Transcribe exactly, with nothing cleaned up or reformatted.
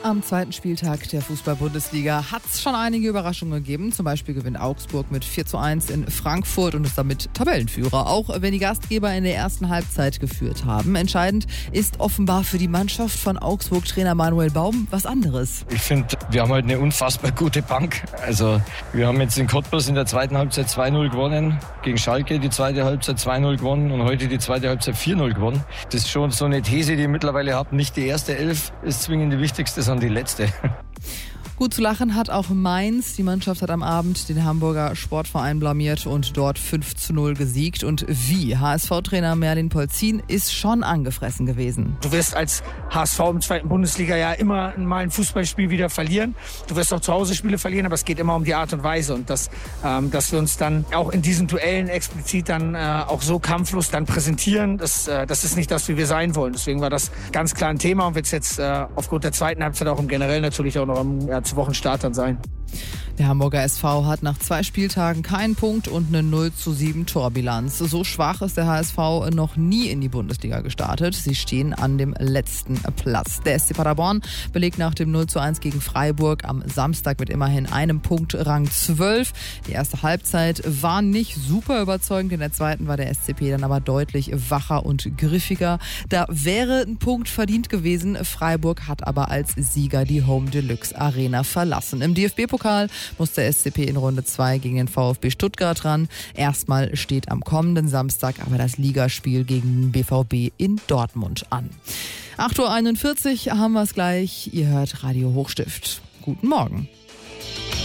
Am zweiten Spieltag der Fußball-Bundesliga hat es schon einige Überraschungen gegeben. Zum Beispiel gewinnt Augsburg mit vier zu eins in Frankfurt und ist damit Tabellenführer. Auch wenn die Gastgeber in der ersten Halbzeit geführt haben. Entscheidend ist offenbar für die Mannschaft von Augsburg-Trainer Manuel Baum was anderes. Ich finde, wir haben heute eine unfassbar gute Bank. Also wir haben jetzt in Cottbus in der zweiten Halbzeit zwei null gewonnen. Gegen Schalke die zweite Halbzeit zwei null gewonnen und heute die zweite Halbzeit vier null gewonnen. Das ist schon so eine These, die ich mittlerweile habe. Nicht die erste Elf ist zwingend die wichtigste, sondern die letzte. Gut zu lachen hat auch Mainz. Die Mannschaft hat am Abend den Hamburger Sportverein blamiert und dort fünf zu null gesiegt. Und wie? H S V-Trainer Merlin Polzin ist schon angefressen gewesen. Du wirst als H S V im zweiten Bundesliga ja immer mal ein Fußballspiel wieder verlieren. Du wirst auch zu Hause Spiele verlieren, aber es geht immer um die Art und Weise. Und das, ähm, dass wir uns dann auch in diesen Duellen explizit dann äh, auch so kampflos dann präsentieren, das, äh, das ist nicht das, wie wir sein wollen. Deswegen war das ganz klar ein Thema und wird es jetzt äh, aufgrund der zweiten Halbzeit auch im Generell natürlich auch noch im ja, zu Wochenstart dann sein. Der Hamburger S V hat nach zwei Spieltagen keinen Punkt und eine null zu sieben Torbilanz. So schwach ist der H S V noch nie in die Bundesliga gestartet. Sie stehen an dem letzten Platz. Der S C Paderborn belegt nach dem null zu eins gegen Freiburg am Samstag mit immerhin einem Punkt Rang zwölf. Die erste Halbzeit war nicht super überzeugend. In der zweiten war der S C P dann aber deutlich wacher und griffiger. Da wäre ein Punkt verdient gewesen. Freiburg hat aber als Sieger die Home Deluxe Arena verlassen. Im D F B-Pokal muss der S C P in Runde zwei gegen den VfB Stuttgart ran. Erstmal steht am kommenden Samstag aber das Ligaspiel gegen den B V B in Dortmund an. acht Uhr einundvierzig haben wir es gleich. Ihr hört Radio Hochstift. Guten Morgen.